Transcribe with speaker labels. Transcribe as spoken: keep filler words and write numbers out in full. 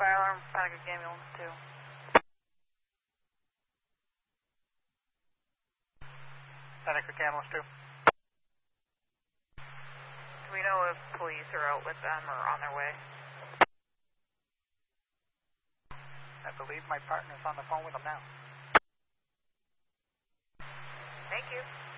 Speaker 1: fire alarm, Panic Ambulance two.
Speaker 2: Panic Ambulance two.
Speaker 1: Do we know if police are out with them or on their way?
Speaker 2: I believe my partner's on the phone with them now.
Speaker 1: Thank you.